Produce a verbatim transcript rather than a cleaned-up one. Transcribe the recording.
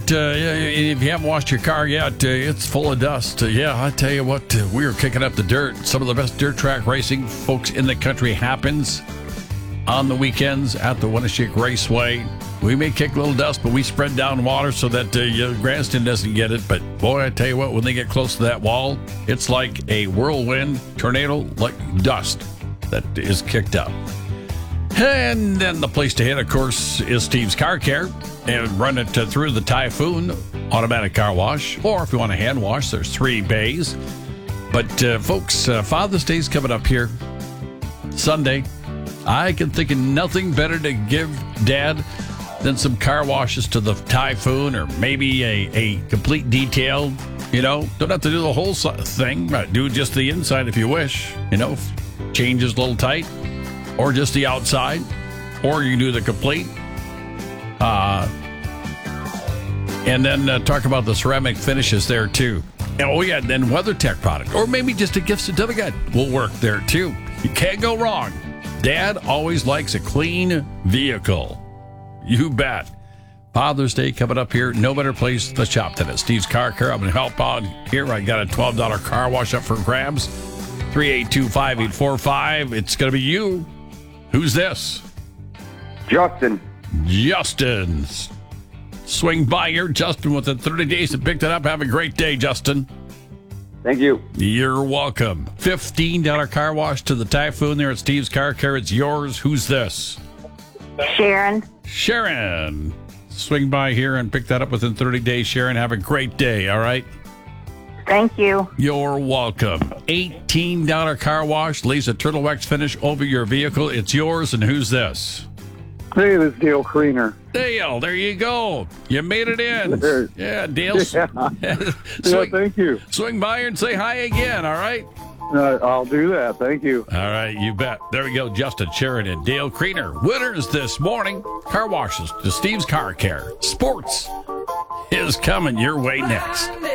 what? Uh, if you haven't washed your car yet, uh, it's full of dust. Uh, yeah, I tell you what, uh, we are kicking up the dirt. Some of the best dirt track racing, folks, in the country happens on the weekends at the Winneshiek Raceway. We may kick a little dust, but we spread down water so that uh, your grandstand doesn't get it. But boy, I tell you what, when they get close to that wall, it's like a whirlwind, tornado, like dust that is kicked up. And then the place to hit, of course, is Steve's Car Care. And run it uh, through the Typhoon automatic car wash. Or if you want a hand wash, there's three bays. But, uh, folks, uh, Father's Day's coming up here Sunday. I can think of nothing better to give Dad than some car washes to the Typhoon, or maybe a, a complete detail. You know, don't have to do the whole thing. Do just the inside if you wish. You know, changes a little tight. Or just the outside. Or you can do the complete. Uh, and then uh, talk about the ceramic finishes there, too. Oh, yeah, then WeatherTech product. Or maybe just a gift certificate will work there, too. You can't go wrong. Dad always likes a clean vehicle. You bet. Father's Day coming up here. No better place to shop than at Steve's Car Care. I'm going to help out here. I got a twelve dollars car wash up for grabs. three eight two, five eight four five. It's going to be you. Who's this? Justin. Justin. Swing by here, Justin, within thirty days to pick that up. Have a great day, Justin. Thank you. You're welcome. fifteen dollars car wash to the Typhoon there at Steve's Car Care. It's yours. Who's this? Sharon. Sharon. Swing by here and pick that up within thirty days, Sharon. Have a great day, all right? Thank you. You're welcome. eighteen dollars car wash, lays a turtle wax finish over your vehicle. It's yours, and who's this? Hey, this is Dale Creener. Dale, there you go. You made it in. There. Yeah, Dale. Yeah. swing, Yeah, thank you. Swing by here and say hi again, all right? Uh, I'll do that. Thank you. All right, you bet. There we go. Justin Sharon and Dale Creener. Winners this morning. Car washes to Steve's Car Care. Sports is coming your way next.